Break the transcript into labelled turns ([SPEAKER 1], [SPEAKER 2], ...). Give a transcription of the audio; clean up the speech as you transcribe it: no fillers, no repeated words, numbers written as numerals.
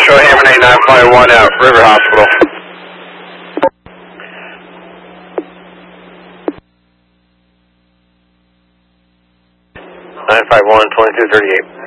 [SPEAKER 1] Echo Hammer 951 out, River Hospital. 951, 2238.